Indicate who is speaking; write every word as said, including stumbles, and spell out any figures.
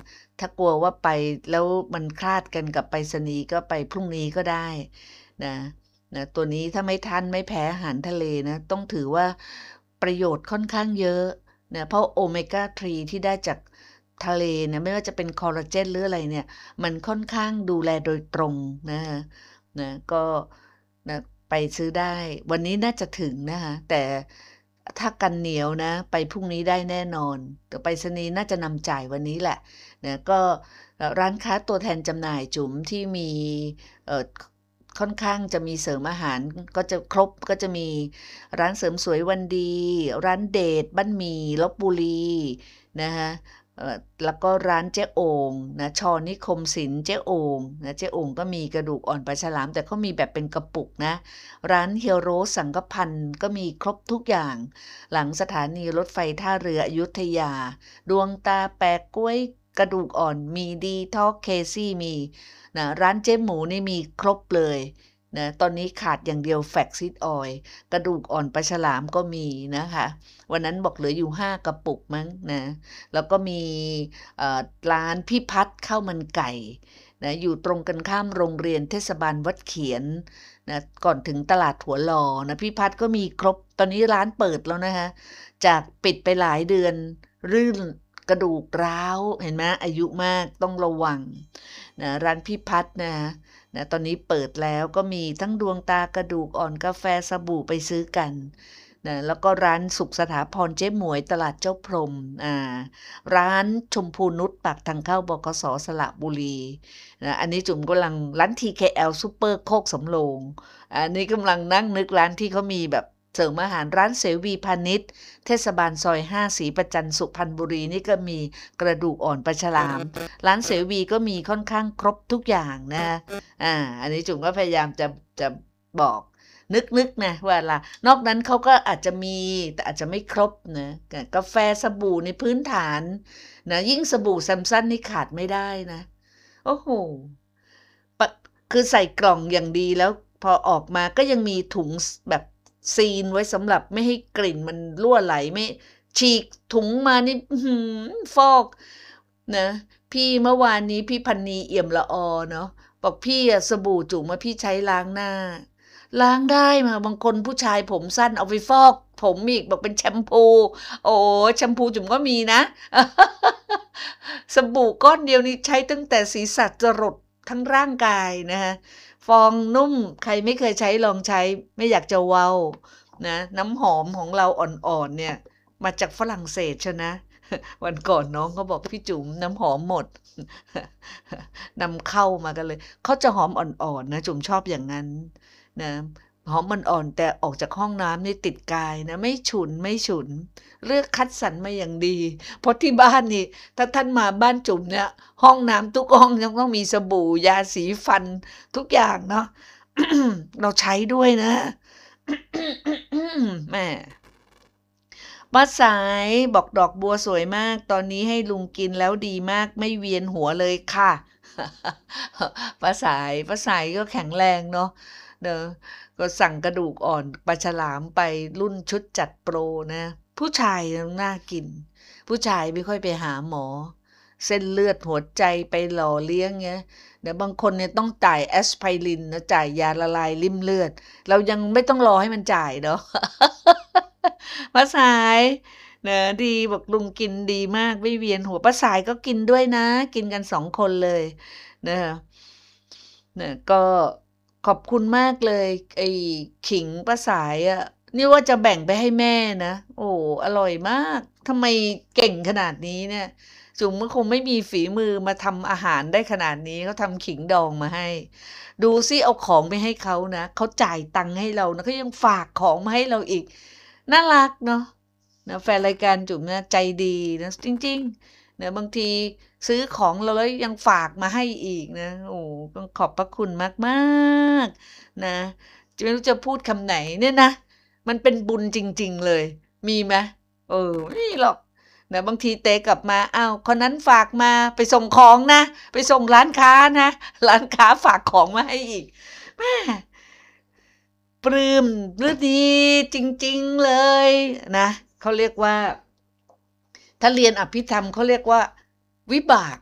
Speaker 1: ถ้ากลัวว่าไปแล้วมันคลาดกันกับไปรษณีย์ก็ไปพรุ่งนี้ก็ได้นะนะตัวนี้ถ้าไม่ทันไม่แพ้อาหารทะเลนะต้องถือว่าประโยชน์ค่อนข้างเยอะนะเพราะโอเมก้าสามที่ได้จากทะเลเนี่ยไม่ว่าจะเป็นคอลลาเจนหรืออะไรเนี่ยมันค่อนข้างดูแลโดยตรงนะคะนะก็นะไปซื้อได้วันนี้น่าจะถึงนะคะแต่ถ้ากันเหนียวนะไปพรุ่งนี้ได้แน่นอนแต่ไปรษณีย์น่าจะนำจ่ายวันนี้แหละนะก็ร้านค้าตัวแทนจำหน่ายจุ๋มที่มีเอ่อค่อนข้างจะมีเสริมอาหารก็จะครบก็จะมีร้านเสริมสวยวันดีร้านเดชบ้านหมี่ลพบุรีนะคะแล้วก็ร้านเจ๊โอ่งนะชอนิคมศิลป์เจ๊โอ่งนะเจ๊โอ่งก็มีกระดูกอ่อนปลาฉลามแต่เขามีแบบเป็นกระปุกนะร้านเฮียโรสสังกพันธ์ก็มีครบทุกอย่างหลังสถานีรถไฟท่าเรืออยุธยาดวงตาแปะกล้วยกระดูกอ่อนมีดีท็อกเคซี่มีนะร้านเจ๊หมูนี่มีครบเลยนะตอนนี้ขาดอย่างเดียวแฟกซิดออยล์กระดูกอ่อนปลาฉลามก็มีนะคะวันนั้นบอกเหลืออยู่ห้ากระปุกมั้งนะแล้วก็มีร้านพี่พัฒน์ข้าวมันไก่นะอยู่ตรงกันข้ามโรงเรียนเทศบาลวัดเขียนนะก่อนถึงตลาดหัวหลอนะพี่พัฒน์ก็มีครบตอนนี้ร้านเปิดแล้วนะคะจากปิดไปหลายเดือนรื่นกระดูกร้าวเห็นไหมอายุมากต้องระวังนะร้านพี่พัฒน์นะนะตอนนี้เปิดแล้วก็มีทั้งดวงตากระดูกอ่อนกาแฟสบู่ไปซื้อกันนะแล้วก็ร้านสุขสถาพรเจ๊หมวยตลาดเจ้าพรมอ่าร้านชมพูนุชปากทางเข้าบกสสระบุรีนะอันนี้จุ๋มกำลังร้าน ที เค แอล ซูเปอร์โคกสำโรงอันนี้กำลังนั่งนึกร้านที่เขามีแบบเสริมอาหารร้านเสวีพาณิชย์เทศบาลซอยห้าศรีประจันสุพรรณบุรีนี่ก็มีกระดูกอ่อนปลาฉลามร้านเสวีก็มีค่อนข้างครบทุกอย่างนะอ่าอันนี้จุ๋มก็พยายามจะจะบอกนึกๆนะว่าล่ะนอกนั้นเขาก็อาจจะมีแต่อาจจะไม่ครบนะกาแฟสบู่ในพื้นฐานนะยิ่งสบู่แซมสันนี่ขาดไม่ได้นะโอ้โหคือใส่กล่องอย่างดีแล้วพอออกมาก็ยังมีถุงแบบซีนไว้สำหรับไม่ให้กลิ่นมันรั่วไหลไม่ฉีกถุงมานี่ฟอกนะพี่เมื่อวานนี้พี่พันนีเอี่ยมละออเนาะบอกพี่อะสบู่จุ๋มมาพี่ใช้ล้างหน้าล้างได้มาบางคนผู้ชายผมสั้นเอาไปฟอกผมอีกบอกเป็นแชมพูโอ้แชมพูจุ๋มก็มีนะสบู่ก้อนเดียวนี้ใช้ตั้งแต่ศีรษะจรดทั้งร่างกายนะคะฟองนุ่มใครไม่เคยใช้ลองใช้ไม่อยากจะเว้านะน้ำหอมของเราอ่อนๆเนี่ยมาจากฝรั่งเศสใช่นะวันก่อนน้องเขาบอกพี่จุ๋มน้ำหอมหมดนำเข้ามากันเลยเขาจะหอมอ่อนๆนะจุ๋มชอบอย่างนั้นนะหอมอ่อนๆแต่ออกจากห้องน้ำนี่ติดกายนะไม่ฉุนไม่ฉุนเลือกคัดสรรมาอย่างดีเพราะที่บ้านนี่ถ้าท่านมาบ้านจุ๋มเนี่ยห้องน้ำทุกห้องยังต้องมีสบู่ยาสีฟันทุกอย่างเนาะ เราใช้ด้วยนะแม่ป้าสายบอกดอกบัวสวยมากตอนนี้ให้ลุงกินแล้วดีมากไม่เวียนหัวเลยค่ะป้าสายป้าสายก็แข็งแรงเนาะเนอะก็สั่งกระดูกอ่อนปลาฉลามไปรุ่นชุดจัดโปรนะผู้ชายน่ากินผู้ชายไม่ค่อยไปหาหมอเส้นเลือดหัวใจไปหล่อเลี้ยงเงี้ยเดี๋ยวบางคนเนี่ยต้องจ่ายแอสไพรินนะจ่ายยาละลายริ่มเลือดเรายังไม่ต้องรอให้มันจ่ายเนาะป้าสายเนอะดีบอกลุงกินดีมากไม่เวียนหัวป้าสายก็กินด้วยนะกินกันสองคนเลยนะคะเนี่ยก็ขอบคุณมากเลยไอ้ขิงป้าสายอ่ะนี่ว่าจะแบ่งไปให้แม่นะโอ้อร่อยมากทำไมเก่งขนาดนี้เนี่ยจุ๋มก็คงไม่มีฝีมือมาทำอาหารได้ขนาดนี้เขาทำขิงดองมาให้ดูซิเอาของไปให้เขานะเขาจ่ายตังค์ให้เรานะเขายังฝากของมาให้เราอีกน่ารักเนาะนะแฟนรายการจุ๋มนะใจดีนะจริงๆเนี่ยบางทีซื้อของเราแล้วยังฝากมาให้อีกนะโอ้ต้องขอบพระคุณมากๆนะจะไม่รู้จะพูดคำไหนเนี่ยนะมันเป็นบุญจริงๆเลยมีไหมเออไม่มีหรอกนะบางทีเตะกลับมาอ้าวคนนั้นฝากมาไปส่งของนะไปส่งร้านค้านะร้านค้าฝากของมาให้อีกแม่ปลื้มฤดีจริงๆเลยนะเขาเรียกว่าถ้าเรียนอภิธรรมเขาเรียกว่าวิบาก